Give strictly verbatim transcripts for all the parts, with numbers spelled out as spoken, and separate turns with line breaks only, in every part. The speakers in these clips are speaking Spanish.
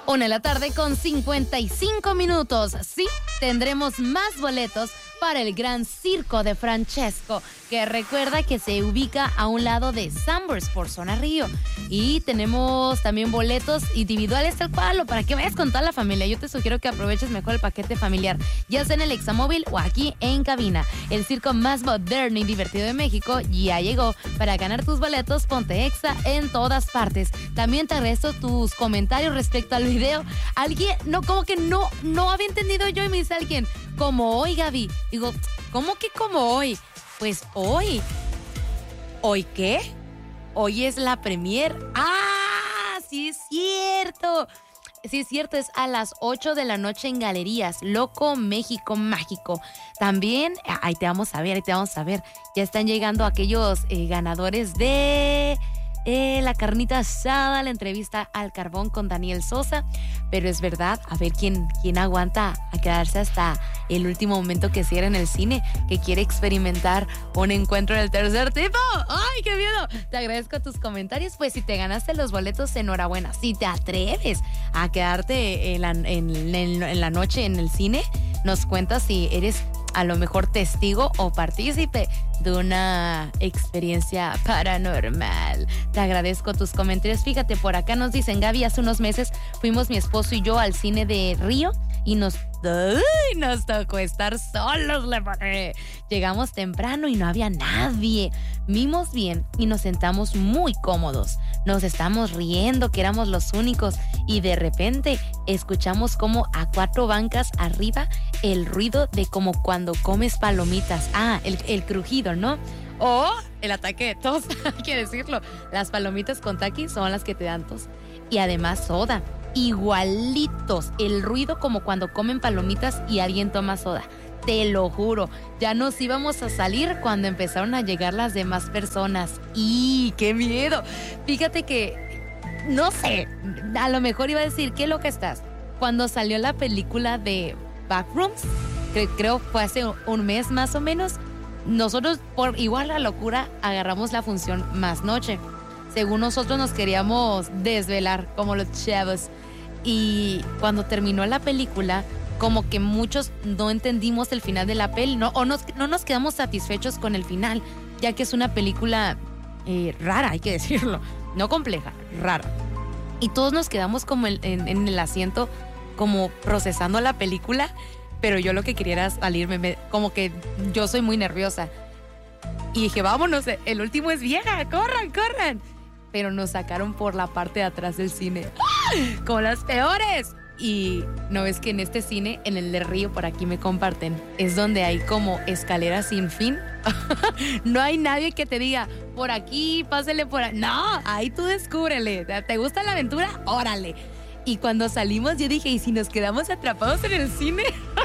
Una de la tarde con cincuenta y cinco minutos. Sí, tendremos más boletos para el Gran Circo de Francesco, que recuerda que se ubica a un lado de Sunburst por Zona Río. Y tenemos también boletos individuales tal cual, o para que vayas con toda la familia. Yo te sugiero que aproveches mejor el paquete familiar, ya sea en el Examóvil o aquí en cabina. El circo más moderno y divertido de México ya llegó. Para ganar tus boletos, ponte Exa en todas partes. También te agradezco tus comentarios respecto al video. Alguien, no, como que no, no había entendido yo, y me dice alguien, como hoy, Gaby. Digo, ¿cómo que como hoy? Pues hoy. ¿Hoy qué? Hoy es la premier. ¡Ah! Sí es cierto. Sí es cierto, es a las ocho de la noche en Galerías. Loco México Mágico. También, ahí te vamos a ver, ahí te vamos a ver. Ya están llegando aquellos eh, ganadores de... Eh, la carnita asada, la entrevista al carbón con Daniel Sosa. Pero es verdad, a ver quién, quién aguanta a quedarse hasta el último momento que cierra en el cine, que quiere experimentar un encuentro del tercer tipo. ¡Ay, qué miedo! Te agradezco tus comentarios. Pues si te ganaste los boletos, enhorabuena. Si te atreves a quedarte en la, en, en, en la noche en el cine, nos cuentas si eres a lo mejor testigo o partícipe de una experiencia paranormal. Te agradezco tus comentarios. Fíjate, por acá nos dicen, Gaby, hace unos meses fuimos mi esposo y yo al cine de Río y nos, ¡ay! Nos tocó estar solos, le paré. Llegamos temprano y no había nadie. Vimos bien y nos sentamos muy cómodos. Nos estamos riendo que éramos los únicos y de repente escuchamos como a cuatro bancas arriba el ruido de como cuando comes palomitas. Ah, el, el crujido, ¿no? O el ataque de tos, hay que decirlo. Las palomitas con Takis son las que te dan tos. Y además soda. Igualitos. El ruido como cuando comen palomitas y alguien toma soda. Te lo juro. Ya nos íbamos a salir cuando empezaron a llegar las demás personas. ¡Y qué miedo! Fíjate que, no sé, a lo mejor iba a decir, ¿qué loca estás? Cuando salió la película de Backrooms, que creo fue hace un mes más o menos, nosotros por igual la locura agarramos la función más noche. Según nosotros nos queríamos desvelar como los chavos. Y cuando terminó la película, como que muchos no entendimos el final de la peli, ¿no? O nos, no nos quedamos satisfechos con el final, ya que es una película eh, rara, hay que decirlo. No compleja, rara. Y todos nos quedamos como en, en, en el asiento, como procesando la película, pero yo lo que quería era salirme, me, como que yo soy muy nerviosa. Y dije, vámonos, el último es vieja, corran, corran. Pero nos sacaron por la parte de atrás del cine. ¡Ah! Como las peores. Y no es que en este cine, en el de Río, por aquí me comparten, es donde hay como escaleras sin fin. No hay nadie que te diga, por aquí, pásele por ahí. No, ahí tú descúbrele. ¿Te gusta la aventura? Órale. Y cuando salimos yo dije, ¿y si nos quedamos atrapados en el cine?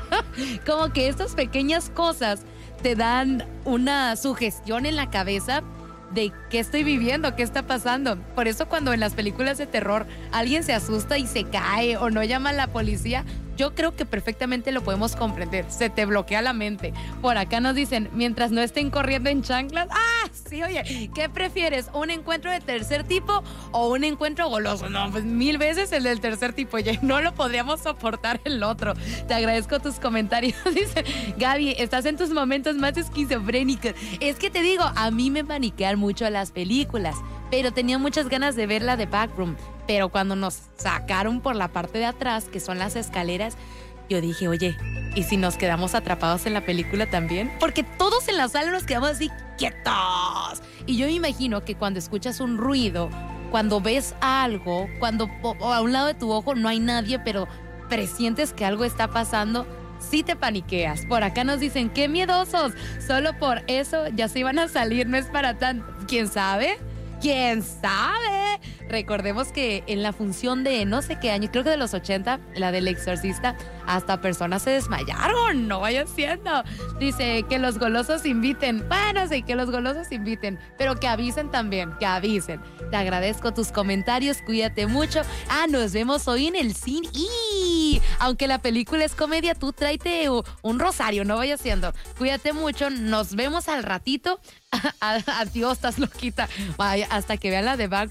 Como que estas pequeñas cosas te dan una sugestión en la cabeza de qué estoy viviendo, qué está pasando. Por eso cuando en las películas de terror alguien se asusta y se cae o no llama a la policía, yo creo que perfectamente lo podemos comprender. Se te bloquea la mente. Por acá nos dicen, mientras no estén corriendo en chanclas. ¡Ah! Sí, oye, ¿qué prefieres? ¿Un encuentro de tercer tipo o un encuentro goloso? No, pues mil veces el del tercer tipo. Ya no lo podríamos soportar el otro. Te agradezco tus comentarios. Dice, Gaby, estás en tus momentos más esquizofrénicos. Es que te digo, a mí me paniquean mucho las películas, pero tenía muchas ganas de ver la de Backroom. Pero cuando nos sacaron por la parte de atrás, que son las escaleras, yo dije, oye, ¿y si nos quedamos atrapados en la película también? Porque todos en la sala nos quedamos así, quietos. Y yo me imagino que cuando escuchas un ruido, cuando ves algo, cuando a un lado de tu ojo no hay nadie, pero presientes que algo está pasando, sí te paniqueas. Por acá nos dicen, qué miedosos. Solo por eso ya se iban a salir, no es para tanto. ¿Quién sabe? ¿Quién sabe? Recordemos que en la función de no sé qué año, creo que de los ochenta, la del Exorcista, hasta personas se desmayaron. No vaya siendo. Dice que los golosos inviten. Bueno, sí, que los golosos inviten, pero que avisen también, que avisen. Te agradezco tus comentarios, cuídate mucho. Ah, nos vemos hoy en el cine. Y aunque la película es comedia, tú tráete un rosario, no vaya siendo. Cuídate mucho, nos vemos al ratito. Adiós, estás loquita. Vaya, hasta que vean la de Backroom.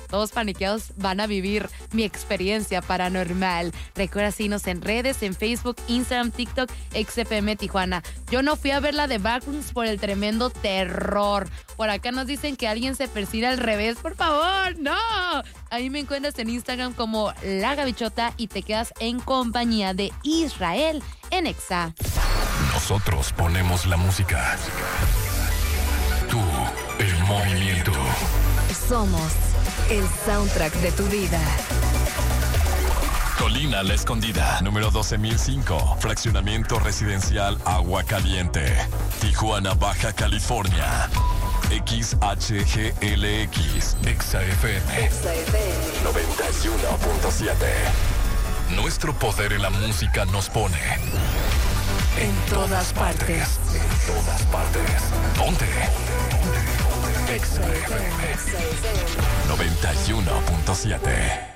todos paniqueados van a vivir mi experiencia paranormal. Recuerda seguirnos en redes, en Facebook, Instagram, TikTok, X F M Tijuana. Yo no fui a ver la de Backrooms por el tremendo terror. Por acá nos dicen que alguien se persigue al revés. Por favor, no. Ahí me encuentras en Instagram como La Gavichota y te quedas en compañía de Israel en Exa.
Nosotros ponemos la música. Tú, el movimiento.
Somos el soundtrack de tu vida.
Colina La Escondida, número doce mil cinco, fraccionamiento residencial Agua Caliente, Tijuana, Baja California. X H G L X, Exa F M, noventa y uno punto siete. Nuestro poder en la música nos pone en todas partes. En todas partes. ¿Dónde? Exa F M noventa y uno punto siete.